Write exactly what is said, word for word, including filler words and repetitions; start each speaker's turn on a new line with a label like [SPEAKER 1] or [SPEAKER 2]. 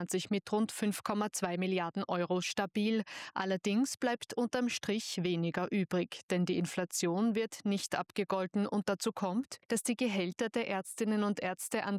[SPEAKER 1] mit rund fünf Komma zwei Milliarden Euro stabil. Allerdings bleibt unterm Strich weniger übrig, denn die Inflation wird nicht abgegolten und dazu kommt, dass die Gehälter der Ärztinnen und Ärzte an